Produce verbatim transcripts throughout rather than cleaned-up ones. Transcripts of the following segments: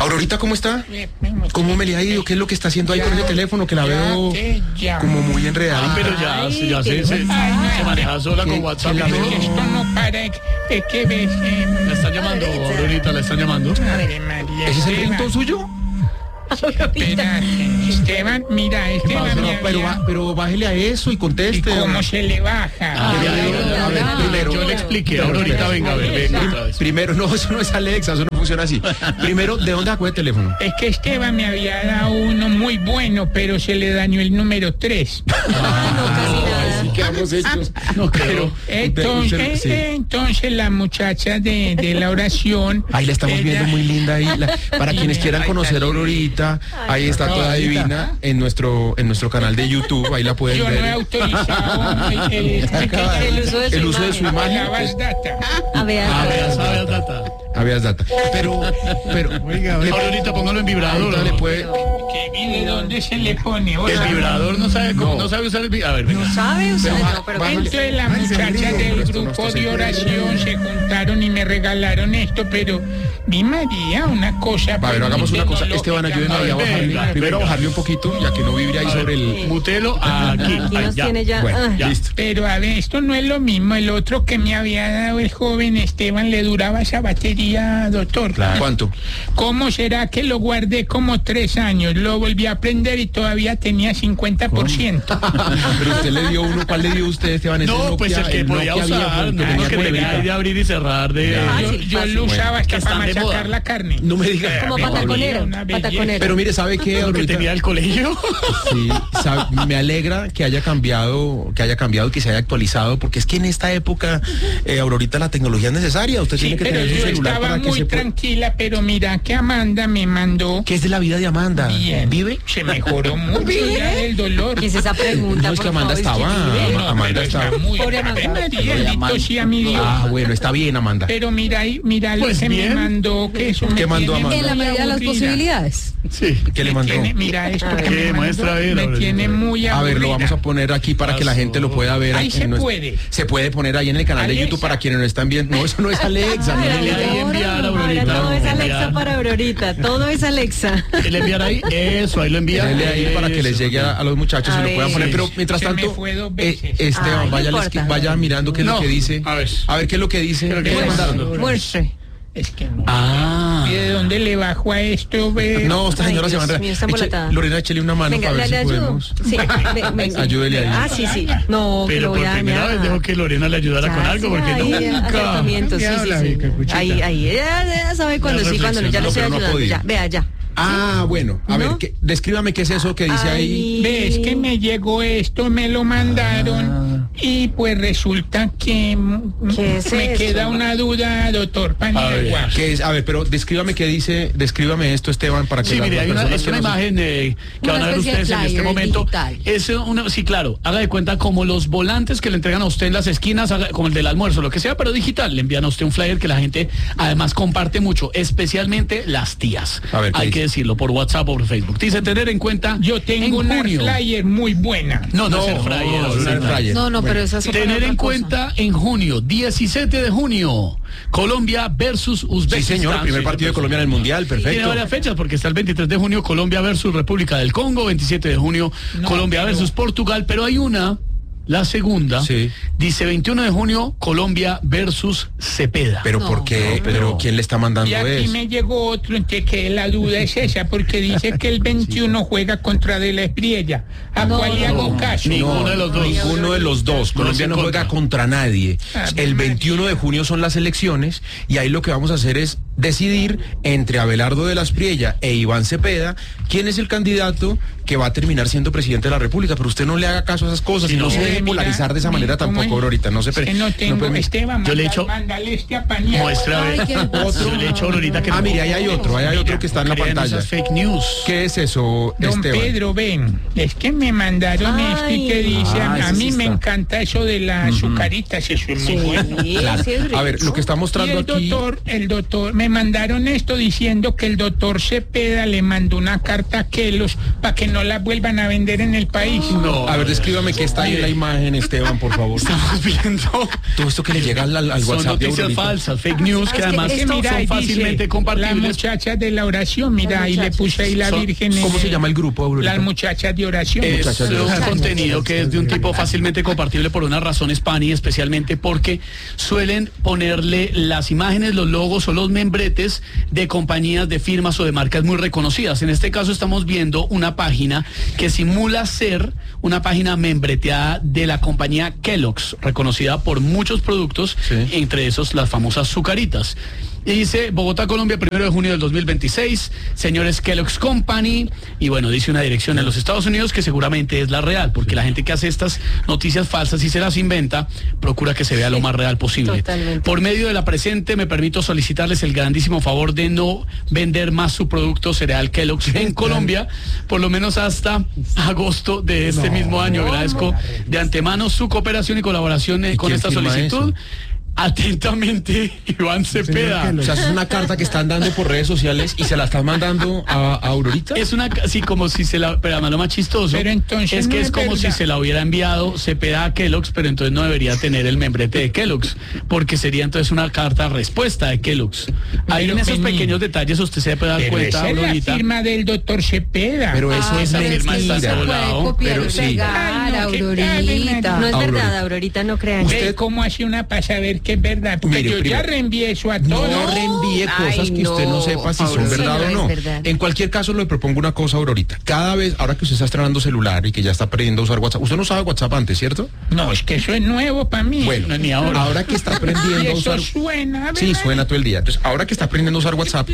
Aurorita, ¿cómo está? ¿Cómo me le ha ido? ¿Qué es lo que está haciendo ahí con ese teléfono? Que la veo como muy enredada. Ah, pero ya, Ay, ya se, se, se maneja sola con WhatsApp. Esto no para, es que ves... Eh, la están llamando, Aurorita, la están llamando. Madre María, ¿ese es el ringtone suyo? Espera, Esteban, mira, Esteban... No, pero, pero bájele a eso y conteste. ¿Y cómo se le baja? Ah, ya, ya, a ver, primero, yo le expliqué, Aurorita, venga, a ver, venga otra vez. Primero, no, eso no es Alexa, eso no funciona así. Primero, ¿de dónde sacó el teléfono? Es que Esteban me había dado uno muy bueno, pero se le dañó el número tres. Ah, no, casi nada. Así quedamos hechos. No, pero... Entonces, sí. entonces la muchacha de, de la oración... Ahí la estamos ella... viendo muy linda ahí. La, para quienes quieran conocer a Aurorita, ahí está toda divina en nuestro en nuestro canal de YouTube, ahí la pueden Yo ver. Yo no he autorizado el, el, el, el uso de su, el uso de su imagen. Aveas Data. Aveas Data. Aveas Data. Pero, pero, oiga, Aurorita, póngalo en vibrador. Le puede... ¿De dónde se le pone? El vibrador no sabe cómo, no. no sabe usar el vibrador. A ver, venga. No sabe usar, pero, no, pero entonces las muchachas del grupo de oración se juntaron y me regalaron esto, pero mi María, una cosa... A ver, hagamos una cosa, Esteban, ayúdenme ahí a bajarle, primero a bajarle un poquito, ya que no vibre ahí sobre el... Mutelo, aquí, aquí nos ya. tiene ya. Bueno, ya. Listo. Pero a ver, esto no es lo mismo, el otro que me había dado el joven Esteban, le duraba esa batería, doctor. Claro. ¿Cuánto? ¿Cómo será que lo guardé como tres años? Lo volví a aprender y todavía tenía cincuenta por ciento. Pero usted le dio uno, ¿cuál le dio usted, Esteban? No, Nokia, pues el que el podía Nokia usar, no tengo que tenía de abrir y cerrar de... Ah, yo, sí, yo lo usaba hasta para machacar la carne. No me diga. Como pataconero, pataconero. Pero mire, ¿sabe qué? Lo que tenía el colegio. Sí, sabe, me alegra que haya cambiado, que haya cambiado y que se haya actualizado, porque es que en esta época, eh, Aurorita, la tecnología es necesaria. Usted sí, tiene que pero tener su yo celular estaba para que muy se tranquila, pero mira que Amanda me mandó... ¿Qué es de la vida de Amanda? Bien. ¿Vive? Se mejoró mucho ya el dolor. ¿Qué es esa pregunta? No, es que Amanda favor, estaba. Es no, Amanda está muy pobre Amanda. Ah, bueno, está bien, Amanda. Pero mira, mira pues lo que bien. me mandó, que eso ¿Qué me mandó Amanda? En la medida de las posibilidades. Sí. ¿Qué le mandó? Tiene, mira esto A que ver. me ¿Qué? mandó, Muestra, a ver, me a tiene ver. muy A aburrida. ver, lo vamos a poner aquí para que la gente lo pueda ver. Ahí se nuestro... puede. Se puede poner ahí en el canal Alexa. de YouTube para quienes no están viendo. No, eso no es Alexa. Ay, no, le no, ahí enviar a Aurorita. Ahora todo es Alexa Enviar. para Aurorita, todo es Alexa. ¿Le enviar ahí? Eso, ahí lo envía. Dele ahí para que les llegue a, a los muchachos A y lo ver. puedan poner. Pero mientras Se me tanto, fue dos eh, veces. Esteban, Ay, no vaya, importa. vaya mirando qué es No, lo que dice. a ver. A ver qué es lo que dice. Pero ¿qué ¿Qué le le mandaron? mandaron? Muestre. Es que no. Ah. ¿Y de dónde le bajo a esto? Ve? No, esta Ay, señora se Dios va a mío, está enredar. Eche- embolatada. Lorena, échele una mano Venga, para ver le, si le ayudo. podemos. Sí, ve- venga. Ayúdele ahí. Ah, sí, sí. No, que Pero lo voy por a primera dañar. vez dejó que Lorena le ayudara Ya, con algo, sí, porque ahí, nunca... acercamiento, sí, ¿Qué sí, habla, sí. Vica, cuchita? Ahí, ahí, ella, ella sabe cuando Ya sí, cuando no, ya le reflexionó, estoy pero no ha ayudando. podido. Ya, vea, ya. Ah, bueno. A ¿No? ver, ¿qué, descríbame qué es eso que dice ahí. ¿Ves que me llegó esto? Me lo mandaron Ah. y pues resulta que ¿Qué es me eso? queda una duda, doctor A ver. Paniagua. ¿Qué es? A ver, pero descríbame qué dice, descríbame esto, Esteban, para que Sí, las- mire, las hay una, personas es que una no se- imagen eh, que Una van a ver especie de ustedes en este flyer momento. digital. Es una, sí, claro, haga de cuenta como los volantes que le entregan a usted en las esquinas, haga- como el del almuerzo, lo que sea, pero digital. Le envían a usted un flyer que la gente además comparte mucho, especialmente las tías. A ver, ¿qué hay dice? que decirlo por WhatsApp o por Facebook. Dice tener en cuenta. Yo tengo en una junio. flyer muy buena. No, no, No, es el flyer. no, es es el el flyer. flyer. No, no, pero Bueno. esa es otra Tener en cosa. cuenta en junio, diecisiete de junio, Colombia versus Sí, Uzbekistán. señor, primer Sí, partido de Colombia en el Mundial, Tiene perfecto. varias fechas porque está el veintitrés de junio Colombia versus República del Congo, veintisiete de junio No, Colombia pero- versus Portugal, pero hay una, la segunda, Sí. dice veintiuno de junio Colombia versus Cepeda. Pero No, ¿por qué? no, Pero pero- ¿quién le está mandando Y aquí eso? me llegó otro, entonces que la duda es esa, porque dice que el veintiuno juega contra De la Espriella. ¿A No, cuál le no, hago caso? Ninguno de los dos. Ninguno de los dos. No Colombia es en no juega contra. contra nadie. Ah, El bien, veintiuno de junio son las elecciones y ahí lo que vamos a hacer es decidir entre Abelardo de la Espriella e Iván Cepeda quién es el candidato que va a terminar siendo presidente de la República. Pero usted no le haga caso a esas cosas Sí, y no, no. se Eh, debe mira, polarizar de esa mira, manera ¿cómo tampoco, es? ahorita. No se Que pre- no tengo, permite. Esteban, Yo le manda- echo- mándale este a Paniagua. Muestra a ver. Ay, qué Otro. Yo le echo ahorita que Ah, mire, ahí hay otro, ahí hay otro que está en la Crean pantalla. esas fake news. ¿Qué es eso, Don Esteban? Pedro, ven, es que me mandaron Ay. esto y que dice, Ah, a, a ese mí sí me está. encanta eso de las azucaritas, eso es muy Sí, bueno. sí, Claro. sí es rico. A ver, lo que está Y mostrando el aquí... doctor, el doctor me me mandaron esto diciendo que el doctor Cepeda le mandó una carta a Kelos para que no la vuelvan a vender en el país. No. A ver, descríbame qué está ahí en la imagen, Esteban, por favor. Estamos viendo. Todo esto que le llega al, al Son WhatsApp de noticias Aurorita. falsas, fake news, que Es que además esto- Mira, son ahí fácilmente dice, compartibles. Las muchachas de la oración, mira, Las ahí le muchachas. puse ahí la Son- Virgen. en ¿Cómo se el- llama el grupo, Aurorita? Las muchachas de oración. Es Muchachas de un oración. contenido que es de un tipo fácilmente compartible por una razón Spani, especialmente porque suelen ponerle las imágenes, los logos o los membretes de compañías, de firmas o de marcas muy reconocidas. En este caso estamos viendo una página que simula ser una página membreteada de la compañía Kellogg's, reconocida por muchos productos, Sí. entre esos las famosas Zucaritas. Y dice Bogotá, Colombia, primero de junio del dos mil veintiséis, señores Kellogg's Company, y bueno, dice una dirección en los Estados Unidos que seguramente es la real, porque la gente que hace estas noticias falsas y se las inventa, procura que se vea lo más real posible. Totalmente. Por medio de la presente, me permito solicitarles el grandísimo favor de no vender más su producto cereal Kellogg's en Colombia, por lo menos hasta agosto de este mismo año. Agradezco de antemano su cooperación y colaboración eh, ¿Y con quién esta firma solicitud. eso? Atentamente, Iván Cepeda. O sea, es una carta que están dando por redes sociales y se la están mandando a, a Aurorita. Es una, así como si se la, pero además lo más chistoso Pero entonces es que no es es como verdad. si se la hubiera enviado Cepeda a Kellogg's, pero entonces no debería tener el membrete de Kellogg's, porque sería entonces una carta respuesta de Kellogg's. Ahí Pero en esos vení. pequeños detalles usted se puede dar Pero cuenta, esa es la Aurorita. firma del doctor Cepeda. Pero eso Ah, es esa pero es firma que está no se en todo puede lado, copiar pero y sí. pegar, Ay, no, qué Aurorita. No es Aurorita. verdad, Aurorita, no crean. ¿Usted cómo hace una para saber que es verdad? Porque Mire, yo ya primero, reenvié eso a No todos. reenvíe cosas Ay, que usted no no, sepa si son Aurorita. verdad Sí, o no no. es verdad. En cualquier caso, le propongo una cosa, Aurorita. Cada vez, ahora que usted está estrenando celular y que ya está aprendiendo a usar WhatsApp, usted no usaba WhatsApp antes, ¿cierto? No, es que eso es nuevo para mí. Bueno, No, ni ahora. ahora que está Y aprendiendo a eso usar... suena, ¿verdad? Sí, suena todo el día. Entonces, ahora que está aprendiendo a usar WhatsApp,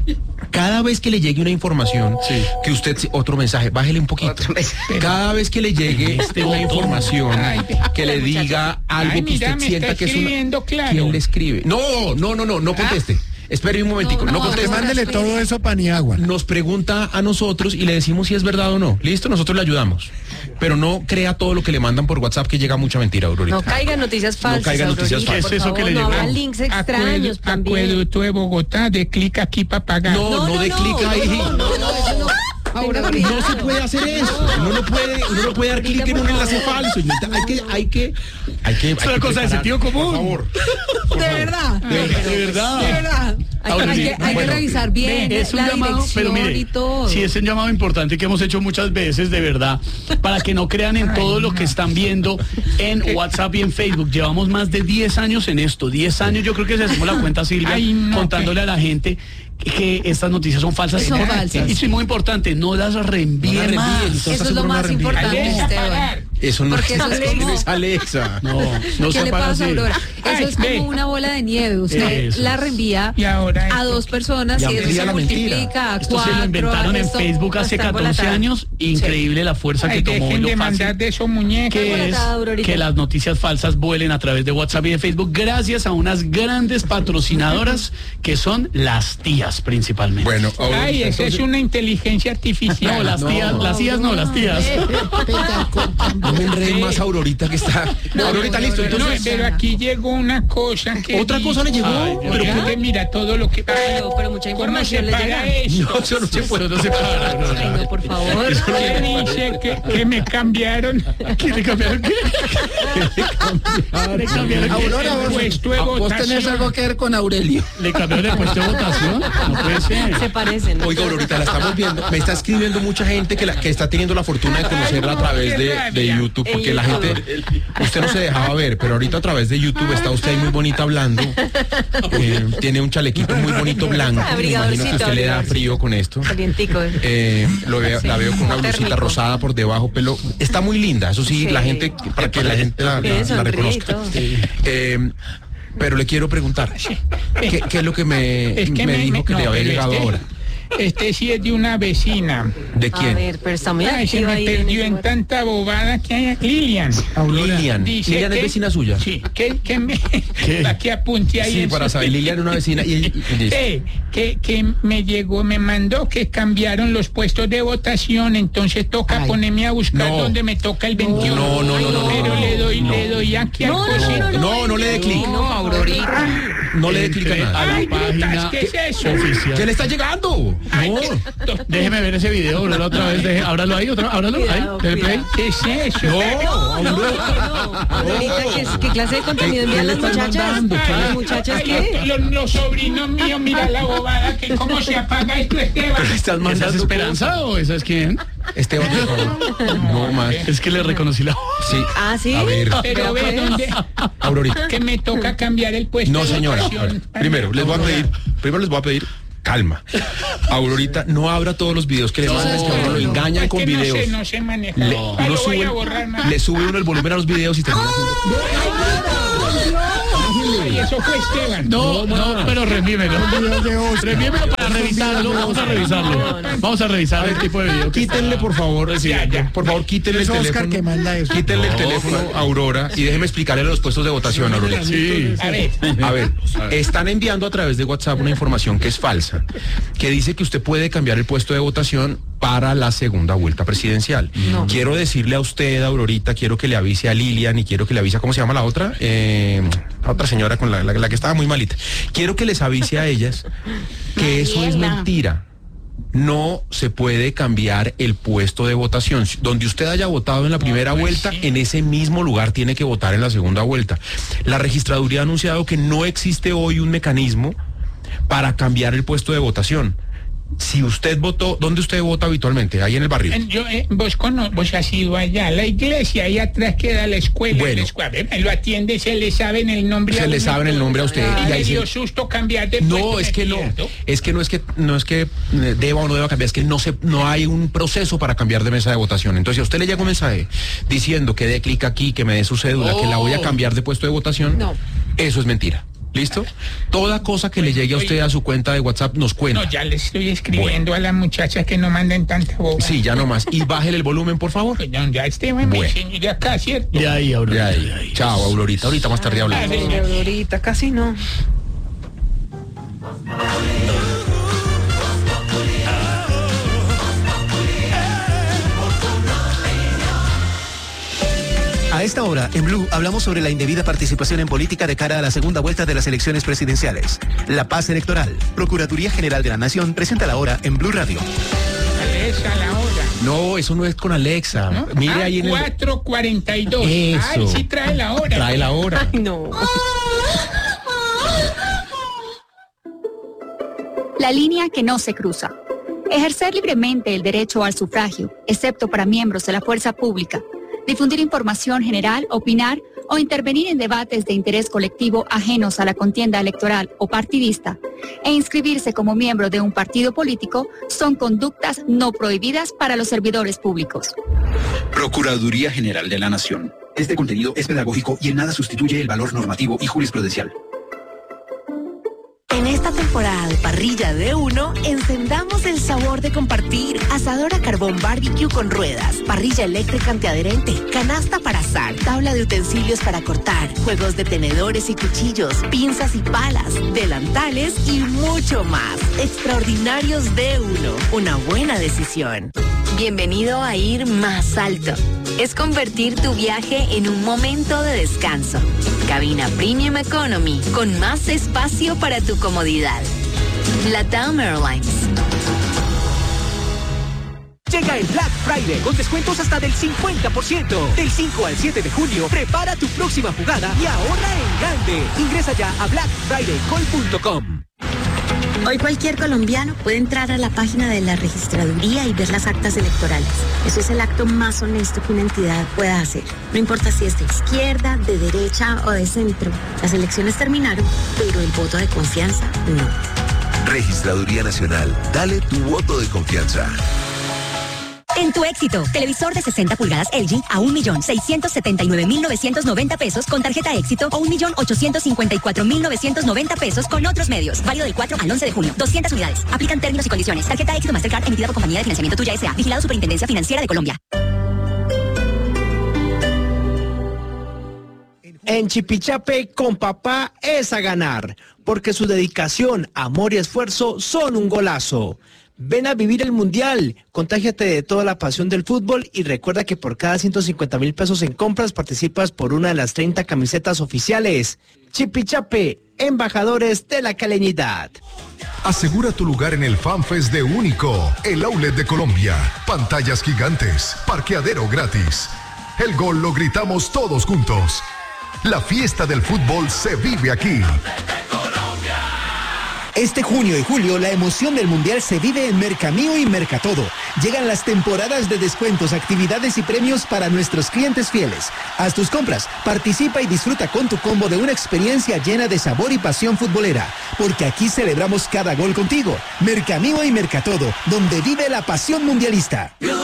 cada vez que le llegue una información, Sí. que usted, otro mensaje, bájele un poquito. Cada vez que le llegue Este una botón. información Ay, que le diga algo Ay, que mira, usted me sienta está que es una... escribiendo claro. ¿Quién le escribe? No, no, no, no, no conteste. Espere un momentico, no, No, no, conteste. ahora Mándele espere. todo eso a Paniagua. Nos pregunta a nosotros y le decimos si es verdad o no. Listo, nosotros le ayudamos. Pero no crea todo lo que le mandan por WhatsApp, que llega mucha mentira, Aurorita. No caigan noticias falsas, caigan noticias Aurorita, falsas. por ¿Qué es eso que favor, le no llegó? hagan links extraños Acuedu- también. Acueducto de Bogotá, de clic aquí para pagar. No, no, de clic ahí. No, no, no, eso no. Aurorita. No se puede hacer eso. Uno no puede, uno no puede dar clic en un enlace falso. Señorita. Hay que, hay que, hay que. Es una cosa de sentido común. Por favor. De verdad, De, de verdad. de verdad. Hay, Ahora hay sí. que, hay que Bueno, revisar bien Es un la llamado, pero dirección mire, y todo. sí es un llamado importante que hemos hecho muchas veces, de verdad, para que no crean en todo lo que están viendo en WhatsApp y en Facebook. Llevamos más de diez años en esto, diez años, yo creo que se hacemos la cuenta, Silvia, Ay, no, contándole a la gente que estas noticias son falsas. Son Y- falsas. Y sí, muy importante, no las reenvíe No las más. reenvíe, ¿está Eso es lo seguro? más No reenvíe. importante, Alexa, Esteban. pagar. Eso no Porque eso es como- no es Alexa. No, no ¿Qué se le para pasa, así. Aurora? Eso Ay, es ve. como una bola de nieve. Usted Eso la es. reenvía Y ahora a esto. dos personas Y y eso amplía se la mentira. multiplica a Esto cuatro. se lo inventaron en esto Facebook hace está catorce embolatada. años. Increíble la fuerza Ay, que tomó y dejen lo de fácil mandar de esos muñecos. que es Embolatada, Aurorita. que las noticias falsas vuelen a través de WhatsApp y de Facebook gracias a unas grandes patrocinadoras que son las tías principalmente. Bueno, Aurorita, Ay, esa es entonces, una inteligencia artificial. No, las No. tías, las tías no, las tías. no me enreden más, Aurorita, que está. Aurorita, listo. No, Entonces, pero aquí llegó una cosa que... ¿Otra cosa le llegó? Ay, Pero ¿ya? que mira todo lo que... Pero- pero mucha ¿Cómo información se le para llega. eso? no, eso no se puede. Eso no se para, no, Ay, no, por favor. ¿Qué dice que, que me cambiaron? ¿Qué le cambiaron qué? ¿Le cambiaron qué? Aurora, El puesto de ¿vos tenés votación. algo que ver con Aurelio? ¿Le cambiaron el puesto de votación? No puede ser. Se parecen. Oiga, Aurorita, la estamos viendo. Me está escribiendo mucha gente que, la, que está teniendo la fortuna de conocerla a través de, de YouTube, porque la gente, usted no se dejaba ver, pero ahorita a través de YouTube está usted ahí muy bonita hablando. Eh, tiene un chalequito muy bonito blanco. Me imagino que a usted le da frío con esto. Calientico. Eh, lo veo, la veo con una blusita Térmico. rosada por debajo, pelo. Está muy linda, eso sí, Sí. la gente, para que la gente la, la- Tiene la sonrisa y reconozca. todo. Eh, pero le quiero preguntar, ¿qué, qué es lo que me, Es que me dijo que no, le había pero llegado este- ahora? Este sí es de una vecina. ¿De A quién? ver, pero está muy Ay, se activa me ahí perdió ese en WhatsApp. tanta bobada que hay. Lilian. Lilian. Dice Lilian es que- vecina suya. Sí, que, que me... Para que apunte ahí. Sí, en para su- saber, Lilian es una vecina y, y- y dice, Eh, que, que me llegó, me mandó que cambiaron los puestos de votación, entonces toca Ay. ponerme a buscar No. dónde me toca el veintiuno. No, no, no, no, no, Pero no, le doy, no. le doy aquí al No, no, cosito. no, no, no, no le dé clic. No, Aurorita. no le dé clic a Entre nada. a la Ay, brutas, página ¿qué es eso? oficial. ¿Qué le está llegando? Ay, No. qué- Déjeme ver ese video, ábralo otra vez, deje, ábralo ahí, otra, ábralo ahí, Cuidado, dele play. cuidado. ¿Qué es eso? No, No, no, no. Aurorita, ¿qué, es- qué clase de contenido envían las están muchachas? mandando? ¿Las muchachas Ay, qué? Los, los- los sobrinos míos, mira la bobada, que cómo se apaga esto, Esteban. ¿Estás ¿Esa es mandando Esperanza o esa es quién? Esteban, por favor. No más. Es que le reconocí la voz. Sí. Ah, ¿sí? A ver, Pero ve pues. dónde, Aurorita. que me toca cambiar el puesto No, de señora. votación. A ver, primero, les voy a pedir, primero les voy a pedir calma. Aurorita, no abra todos los videos que le mandan, es que a uno lo engañan Es con que no videos. sé, no sé manejar. Le, Ah, uno lo voy sube, a borrar más. le sube uno el volumen a los videos y termina haciendo... Ay, eso fue Esteban. No, no, pero revívelo. Revívelo para revisarlo. Vamos a revisarlo. Vamos a revisar el tipo de video. que Quítenle, está por favor, recibiendo. Ya, ya. por favor, quítenle el Es Oscar teléfono. que manda eso. Quítenle el teléfono a Aurora y déjeme explicarle los puestos de votación, Aurora. Sí. A ver, A ver, están enviando a través de WhatsApp una información que es falsa, que dice que usted puede cambiar el puesto de votación para la segunda vuelta presidencial. No. Quiero decirle a usted, Aurorita, quiero que le avise a Lilian y quiero que le avise a, ¿cómo se llama la otra? Eh, la otra señora con la, la, la que estaba muy malita. Quiero que les avise a ellas que eso es mentira. No se puede cambiar el puesto de votación. Donde usted haya votado en la primera pues vuelta, sí. en ese mismo lugar tiene que votar en la segunda vuelta. La registraduría ha anunciado que no existe hoy un mecanismo para cambiar el puesto de votación. Si usted votó, ¿dónde usted vota habitualmente? Ahí en el barrio. en- yo, eh, vos, cono, vos has ido allá, la iglesia, ahí atrás queda la escuela. Bueno. La escuela, eh, me lo atiende, se le saben el nombre. Se a le uno saben el todo. nombre a usted. Y Y me ahí dio se- susto cambiar de puesto. No, es me que no, pierdo. es que no es que no es que eh, deba o no deba cambiar, es que no se no hay un proceso para cambiar de mesa de votación. Entonces, si a usted le llega un mensaje diciendo que dé clic aquí, que me dé su cédula, que la voy a Oh. cambiar de puesto de votación, No. eso es mentira. ¿Listo? Toda cosa que le llegue a usted a su cuenta de WhatsApp nos cuenta. No, ya le estoy escribiendo a las muchachas que no manden tanta boba. Sí, ya nomás. Y bájele el volumen, por favor. Pues no, ya Esteban me Bueno. enseñó de acá, ¿cierto? De ahí, Aurora. Ya de ahí. ahí. Chao, Aurorita. Ahorita más tarde hablamos. Vale. Ay, Aurorita, casi no. A esta hora, en Blue, hablamos sobre la indebida participación en política de cara a la segunda vuelta de las elecciones presidenciales. La paz electoral. Procuraduría General de la Nación presenta la hora en Blue Radio. Alexa, la hora. No, eso no es con Alexa. ¿No? Mire Ah, ahí en el... cuatro cuarenta y dos. Eso. Ay, sí trae la hora. Trae la hora. Ay, no. La línea que no se cruza. Ejercer libremente el derecho al sufragio, excepto para miembros de la fuerza pública. Difundir información general, opinar o intervenir en debates de interés colectivo ajenos a la contienda electoral o partidista e inscribirse como miembro de un partido político son conductas no prohibidas para los servidores públicos. Procuraduría General de la Nación. Este contenido es pedagógico y en nada sustituye el valor normativo y jurisprudencial. En esta temporada de parrilla de uno, encendamos el sabor de compartir. Asador a carbón barbecue con ruedas, parrilla eléctrica antiadherente, canasta para asar, tabla de utensilios para cortar, juegos de tenedores y cuchillos, pinzas y palas, delantales y mucho más. Extraordinarios de uno, una buena decisión. Bienvenido a ir más alto. Es convertir tu viaje en un momento de descanso. Cabina Premium Economy con más espacio para tu comodidad. LATAM Airlines. Llega el Black Friday con descuentos hasta del cincuenta por ciento. Del cinco al siete de junio, prepara tu próxima jugada y ahorra en grande. Ingresa ya a black friday call punto com. Hoy cualquier colombiano puede entrar a la página de la registraduría y ver las actas electorales. Eso es el acto más honesto que una entidad pueda hacer. No importa si es de izquierda, de derecha o de centro. Las elecciones terminaron, pero el voto de confianza no. Registraduría Nacional. Dale tu voto de confianza. En tu éxito, televisor de sesenta pulgadas L G a un millón seiscientos setenta y nueve mil novecientos noventa pesos con tarjeta éxito o un millón ochocientos cincuenta y cuatro mil novecientos noventa pesos con otros medios. Válido del cuatro al once de junio. doscientas unidades. Aplican términos y condiciones. Tarjeta éxito Mastercard emitida por Compañía de Financiamiento Tuya S A. Vigilado Superintendencia Financiera de Colombia. En Chipichape, con papá es a ganar, porque su dedicación, amor y esfuerzo son un golazo. Ven a vivir el Mundial, contágiate de toda la pasión del fútbol y recuerda que por cada ciento cincuenta mil pesos en compras participas por una de las treinta camisetas oficiales. Chipichape embajadores de la caleñidad. Asegura tu lugar en el FanFest de Único, el outlet de Colombia. Pantallas gigantes, parqueadero gratis. El gol lo gritamos todos juntos. La fiesta del fútbol se vive aquí. Este junio y julio la emoción del Mundial se vive en Mercamío y Mercatodo. Llegan las temporadas de descuentos, actividades y premios para nuestros clientes fieles. Haz tus compras, participa y disfruta con tu combo de una experiencia llena de sabor y pasión futbolera. Porque aquí celebramos cada gol contigo. Mercamío y Mercatodo, donde vive la pasión mundialista.